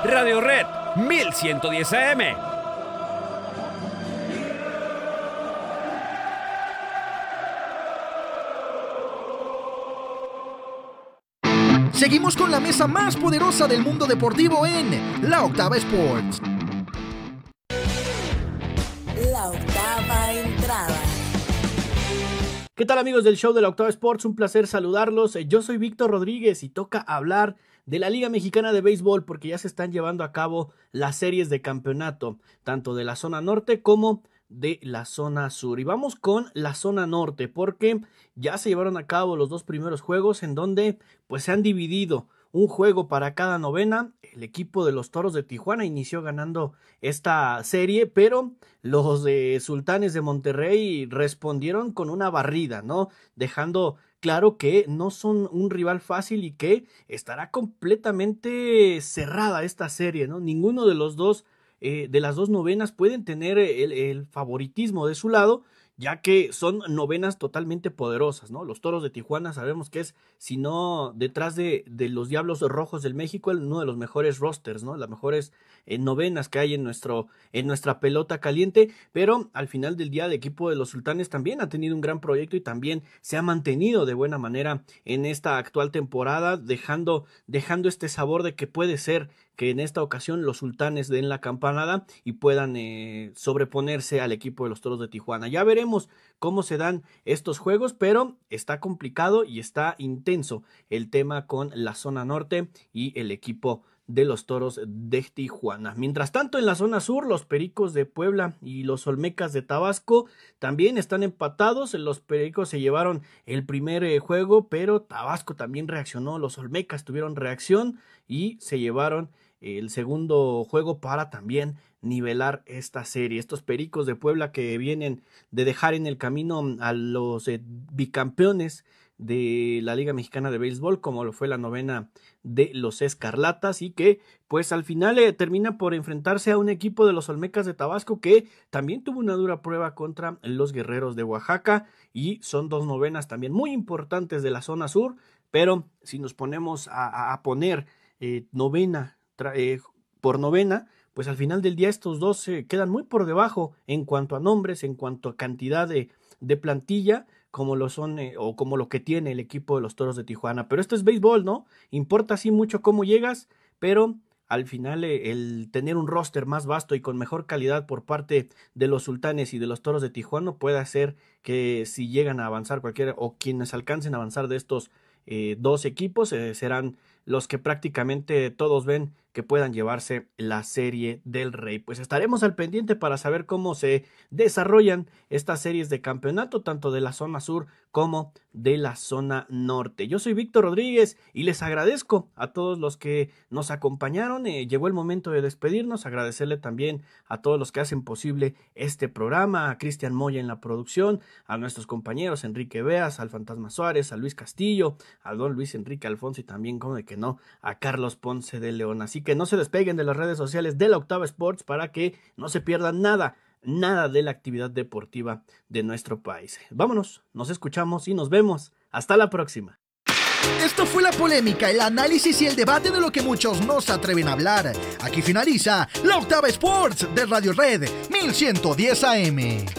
Radio Red 1110 AM. Seguimos con la mesa más poderosa del mundo deportivo en La Octava Sports. La octava entrada. ¿Qué tal, amigos del show de La Octava Sports? Un placer saludarlos. Yo soy Víctor Rodríguez y toca hablar de la Liga Mexicana de Béisbol porque ya se están llevando a cabo las series de campeonato, tanto de la zona norte como de la zona sur. Y vamos con la zona norte porque ya se llevaron a cabo los dos primeros juegos en donde pues se han dividido un juego para cada novena. El equipo de los Toros de Tijuana inició ganando esta serie, pero los Sultanes de Monterrey respondieron con una barrida, ¿no? Dejando claro que no son un rival fácil y que estará completamente cerrada esta serie, ¿no? Ninguno de los dos, de las dos novenas pueden tener el favoritismo de su lado, ya que son novenas totalmente poderosas, ¿no? Los Toros de Tijuana sabemos que es, si no detrás de los Diablos Rojos del México, uno de los mejores rosters, ¿no? Las mejores novenas que hay en nuestra pelota caliente, pero al final del día el equipo de los Sultanes también ha tenido un gran proyecto y también se ha mantenido de buena manera en esta actual temporada, dejando este sabor de que puede ser que en esta ocasión los Sultanes den la campanada y puedan sobreponerse al equipo de los Toros de Tijuana. Ya veremos cómo se dan estos juegos, pero está complicado y está intenso el tema con la zona norte y el equipo de los Toros de Tijuana. Mientras tanto, en la zona sur, los Pericos de Puebla y los Olmecas de Tabasco también están empatados. Los Pericos se llevaron el primer juego, pero Tabasco también reaccionó. Los Olmecas tuvieron reacción y se llevaron el segundo juego para también nivelar esta serie. Estos Pericos de Puebla que vienen de dejar en el camino a los bicampeones de la Liga Mexicana de Béisbol, como lo fue la novena de los Escarlatas, y que pues al final termina por enfrentarse a un equipo de los Olmecas de Tabasco que también tuvo una dura prueba contra los Guerreros de Oaxaca, y son dos novenas también muy importantes de la zona sur. Pero si nos ponemos a poner novena por novena, pues al final del día estos dos se quedan muy por debajo en cuanto a nombres, en cuanto a cantidad de plantilla, como lo son o como lo que tiene el equipo de los Toros de Tijuana. Pero esto es béisbol, ¿no? Importa sí mucho cómo llegas, pero al final el tener un roster más vasto y con mejor calidad por parte de los Sultanes y de los Toros de Tijuana puede hacer que si llegan a avanzar cualquiera o quienes alcancen a avanzar de estos dos equipos serán los que prácticamente todos ven que puedan llevarse la Serie del Rey. Pues estaremos al pendiente para saber cómo se desarrollan estas series de campeonato, tanto de la zona sur como de la zona norte. Yo soy Víctor Rodríguez y les agradezco a todos los que nos acompañaron. Llegó el momento de despedirnos, agradecerle también a todos los que hacen posible este programa, a Cristian Moya en la producción, a nuestros compañeros Enrique Beas, al Fantasma Suárez, a Luis Castillo, a don Luis Enrique Alfonso y también, como de que no, a Carlos Ponce de León. Así que no se despeguen de las redes sociales de la Octava Sports para que no se pierdan nada de la actividad deportiva de nuestro país. Vámonos, nos escuchamos y nos vemos. Hasta la próxima. Esto fue la polémica, el análisis y el debate de lo que muchos no se atreven a hablar. Aquí finaliza la Octava Sports de Radio Red 1110 AM.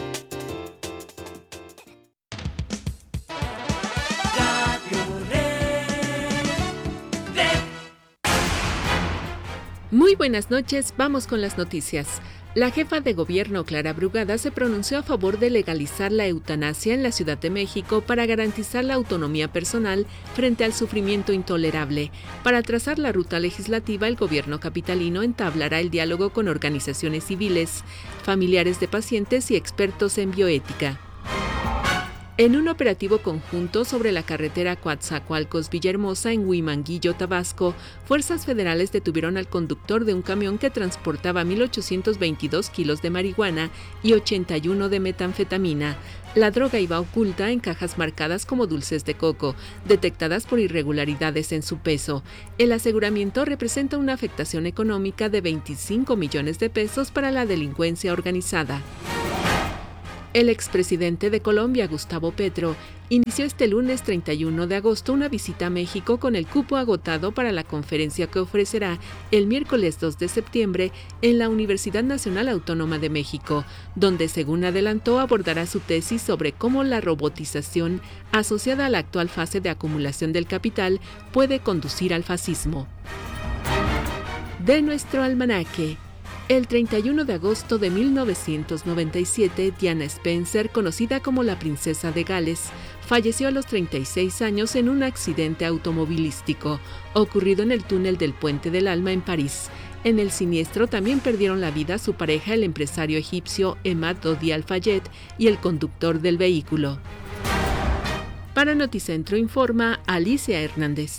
Muy buenas noches, vamos con las noticias. La jefa de gobierno Clara Brugada se pronunció a favor de legalizar la eutanasia en la Ciudad de México para garantizar la autonomía personal frente al sufrimiento intolerable. Para trazar la ruta legislativa, el gobierno capitalino entablará el diálogo con organizaciones civiles, familiares de pacientes y expertos en bioética. En un operativo conjunto sobre la carretera Coatzacoalcos-Villahermosa en Huimanguillo, Tabasco, fuerzas federales detuvieron al conductor de un camión que transportaba 1,822 kilos de marihuana y 81 de metanfetamina. La droga iba oculta en cajas marcadas como dulces de coco, detectadas por irregularidades en su peso. El aseguramiento representa una afectación económica de 25 millones de pesos para la delincuencia organizada. El expresidente de Colombia, Gustavo Petro, inició este lunes 31 de agosto una visita a México con el cupo agotado para la conferencia que ofrecerá el miércoles 2 de septiembre en la Universidad Nacional Autónoma de México, donde, según adelantó, abordará su tesis sobre cómo la robotización, asociada a la actual fase de acumulación del capital, puede conducir al fascismo. De nuestro almanaque. El 31 de agosto de 1997, Diana Spencer, conocida como la Princesa de Gales, falleció a los 36 años en un accidente automovilístico ocurrido en el túnel del Puente del Alma en París. En el siniestro también perdieron la vida su pareja, el empresario egipcio Emad Dodi Al-Fayed, y el conductor del vehículo. Para Noticentro informa Alicia Hernández.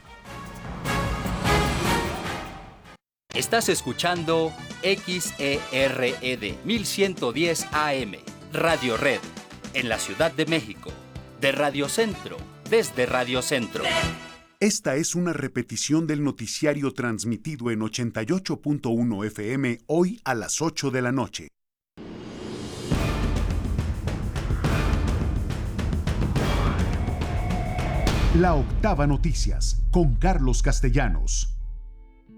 Estás escuchando XERED 1110 AM, Radio Red, en la Ciudad de México, de Radio Centro, desde Radio Centro. Esta es una repetición del noticiario transmitido en 88.1 FM hoy a las 8 de la noche. La Octava Noticias, con Carlos Castellanos.